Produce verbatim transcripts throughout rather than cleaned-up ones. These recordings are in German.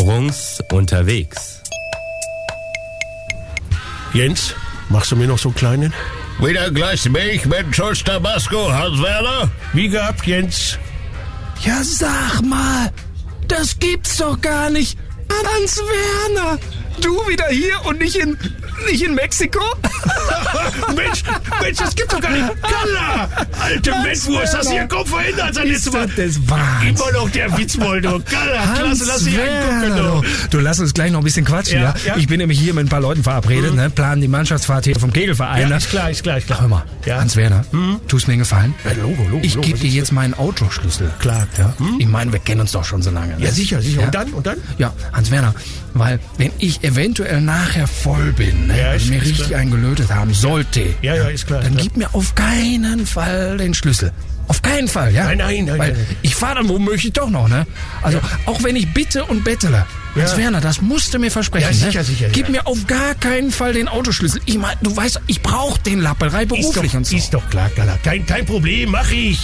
Brunks unterwegs. Jens, machst du mir noch so einen kleinen? Wieder Glas Milch mit Schuss Tabasco, Hans-Werner? Wie gehabt, Jens? Ja, sag mal, das gibt's doch gar nicht. Hans-Werner, du wieder hier und nicht in, nicht in Mexiko? Mensch, Mensch, das gibt's doch gar nicht. Kalla! Alte Mettwurst, hast du hier kaum verhindert sein letztes Mal. Das Wahnsinn. Immer noch der Witzbold, du. Kalla, klasse, lass dich angucken, du. Du, lass uns gleich noch ein bisschen quatschen, ja? Ja, ja. Ich bin nämlich hier mit ein paar Leuten verabredet, mhm. ne? Planen die Mannschaftsfahrt hier vom Kegelverein. Ja, ne? ist klar, ist klar, ist klar. Hör mal, Ja. Hans-Werner, mhm. tust mir einen Gefallen? Ja, Logo, Logo, Ich Logo, gebe was dir ist jetzt meinen Autoschlüssel. Klar. Ja? Hm? Ich meine, wir kennen uns doch schon so lange. Ne? Ja, sicher, sicher. Ja. Und dann, und dann? Ja, Hans-Werner, weil wenn ich eventuell nachher voll bin, ne, Ja, also ist- mir ist richtig klar. eingelötet haben sollte, Ja, ja, ist klar, dann klar. gib mir auf keinen Fall den Schlüssel. Auf keinen Fall, ja? Nein, nein, nein, Weil nein. ich fahre dann womöglich doch noch, ne? Also, auch wenn ich bitte und bettele. Ja. Hans-Werner, das musst du mir versprechen, Ja, sicher, ne? sicher, Gib ja. mir auf gar keinen Fall den Autoschlüssel. Ich mein, du weißt, ich brauch den Lapperei Ist beruflich doch, und so. ist doch klar, Kalla. Kein, kein Problem, mach ich.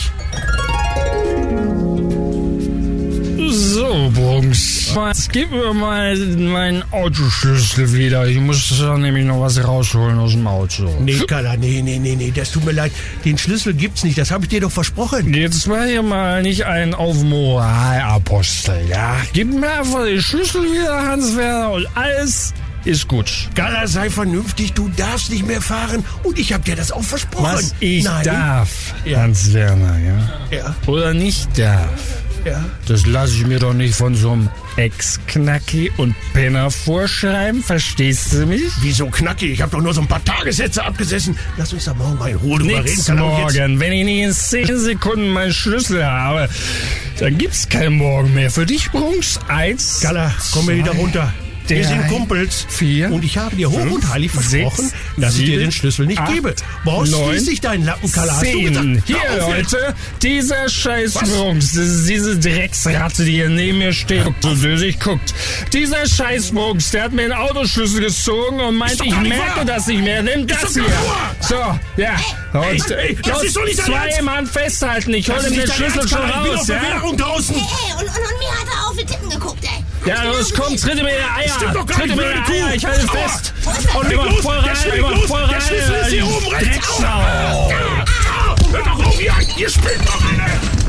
So, Brunks, jetzt gib mir mal meinen Autoschlüssel wieder. Ich muss da nämlich noch was rausholen aus dem Auto. Nee, Kalla, nee, nee, nee, nee, das tut mir leid. Den Schlüssel gibt's nicht, das habe ich dir doch versprochen. Jetzt war hier mal nicht ein auf Moralapostel, ja? Gib mir einfach den Schlüssel wieder, Hans-Werner, und alles ist gut. Kalla, sei vernünftig, du darfst nicht mehr fahren und ich habe dir das auch versprochen. Was ich Nein. darf, Ja. Hans-Werner, ja? Ja, Oder nicht darf, ja. das lasse ich mir doch nicht von so einem Ex-Knacki und Penner vorschreiben, verstehst du mich? Wieso knackig? Ich habe doch nur so ein paar Tagessätze abgesessen. Lass uns da morgen mal in Ruhe drüber reden. Nix Kalla, und jetzt- morgen. Wenn ich nicht in zehn Sekunden meinen Schlüssel habe, dann gibt's kein Morgen mehr. Für dich, Brunks, eins. Kalla, komm mir wieder runter. Wir drei, sind Kumpels. vier, Und ich habe dir hoch und heilig versprochen, sechs, dass ich dir sieben, den Schlüssel nicht acht, gebe. Brauchst neun, schließlich deinen Lappen, Kalla. Hast du Zehn. gesagt? Hier, Hör auf jetzt. Leute, dieser scheiß Was? Brunks, das ist diese Drecksratte, die hier neben mir steht, so süßig guckt. Dieser scheiß Brunks, der hat mir den Autoschlüssel gezogen und meint, Ist doch ich gar nicht merke wahr. das nicht mehr. Nimm das doch hier. gar nicht So, ja. Ey, Und, ey, das los, ist doch nicht dein zwei Ernst. Mann festhalten, ich hol Das dir ist den nicht dein Schlüssel Ernst, schon Kalla. Ich bin raus, auf ja? Bewährung draußen. Ey, und, und, und mir hat er auf die Titten geguckt, ey. Ja, los, komm, tritt mir die Eier. Stimmt doch gar Tritt nicht, mir die blöde Kuh. Eier, ich halte Aua. fest. Und Und leg immer los, voll der rein, schlägt immer los. voll Der rein. Schlüssel ist hier oben rechts. Drecksau. Hör doch auf, ihr, ihr spinnt doch, Alter.